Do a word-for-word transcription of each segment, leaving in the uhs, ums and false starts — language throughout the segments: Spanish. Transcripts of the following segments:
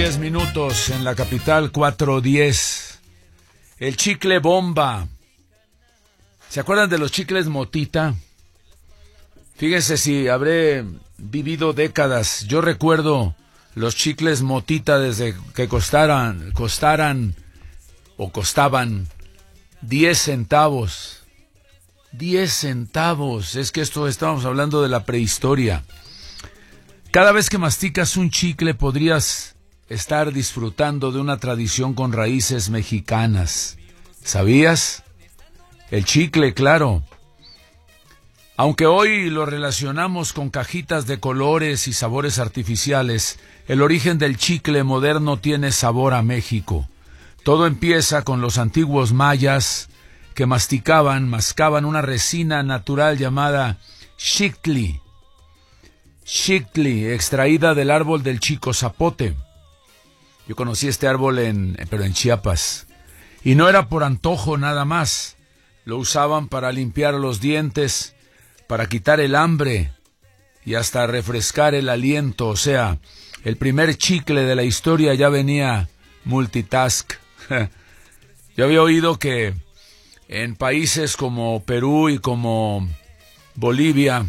diez minutos en la capital, cuatro diez. El chicle bomba. ¿Se acuerdan de los chicles motita? Fíjense si habré vivido décadas. Yo recuerdo los chicles motita desde que costaran, costaran o costaban diez centavos. diez centavos. Es que esto estábamos hablando de la prehistoria. Cada vez que masticas un chicle podrías estar disfrutando de una tradición con raíces mexicanas. ¿Sabías? El chicle, claro. Aunque hoy lo relacionamos con cajitas de colores y sabores artificiales, el origen del chicle moderno tiene sabor a México. Todo empieza con los antiguos mayas que masticaban, mascaban una resina natural llamada xictli. Xictli, extraída del árbol del chico zapote. Yo conocí este árbol en, pero en Chiapas. Y no era por antojo nada más. Lo usaban para limpiar los dientes, para quitar el hambre y hasta refrescar el aliento. O sea, el primer chicle de la historia ya venía multitask. Yo había oído que en países como Perú y como Bolivia,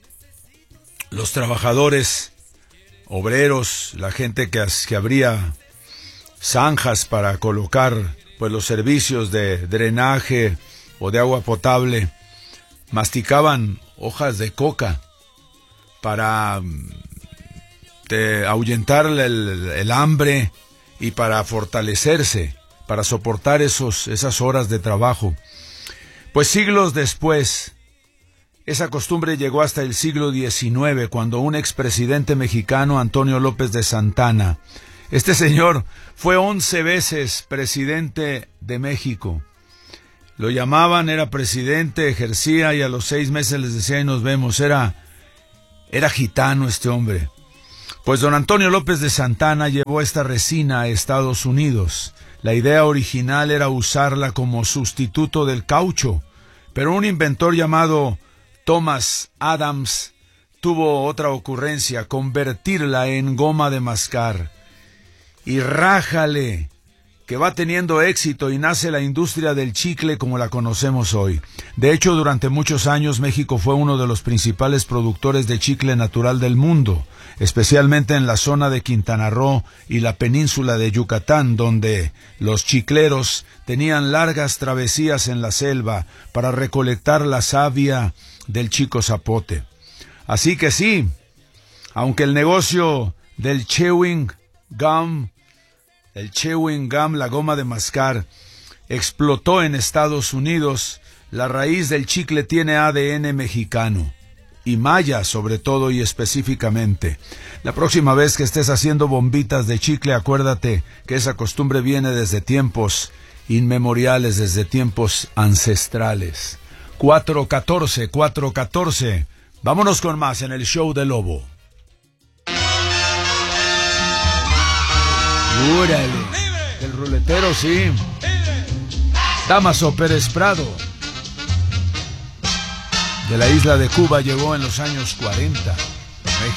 los trabajadores, obreros, la gente que, que abría zanjas para colocar pues los servicios de drenaje o de agua potable, masticaban hojas de coca para de, ahuyentar el, el hambre y para fortalecerse, para soportar esos, esas horas de trabajo. Pues siglos después, esa costumbre llegó hasta el siglo diecinueve, cuando un expresidente mexicano, Antonio López de Santana, este señor fue once veces presidente de México. Lo llamaban, era presidente, ejercía y a los seis meses les decía y nos vemos. Era, era gitano este hombre. Pues don Antonio López de Santana llevó esta resina a Estados Unidos. La idea original era usarla como sustituto del caucho, pero un inventor llamado Thomas Adams tuvo otra ocurrencia: convertirla en goma de mascar. Y rájale, que va teniendo éxito y nace la industria del chicle como la conocemos hoy. De hecho, durante muchos años México fue uno de los principales productores de chicle natural del mundo, especialmente en la zona de Quintana Roo y la península de Yucatán, donde los chicleros tenían largas travesías en la selva para recolectar la savia del chico zapote. Así que sí, aunque el negocio del chewing gum, el chewing gum, la goma de mascar, explotó en Estados Unidos, la raíz del chicle tiene A D N mexicano, y maya sobre todo y específicamente. La próxima vez que estés haciendo bombitas de chicle, acuérdate que esa costumbre viene desde tiempos inmemoriales, desde tiempos ancestrales. cuatro catorce, cuatro catorce. Vámonos con más en el show de Lobo. ¡Úrale! El ruletero, sí. Dámaso Pérez Prado, de la isla de Cuba, llegó en los años cuarenta.